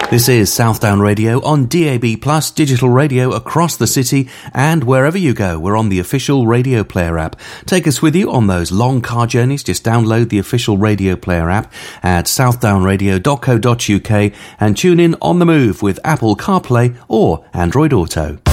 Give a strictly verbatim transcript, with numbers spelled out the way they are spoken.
This is Southdown Radio on D A B Plus, digital radio across the city, and wherever you go, we're on the official Radio Player app. Take us with you on those long car journeys. Just download the official Radio Player app at southdown radio dot co dot uk and tune in on the move with Apple CarPlay or Android Auto.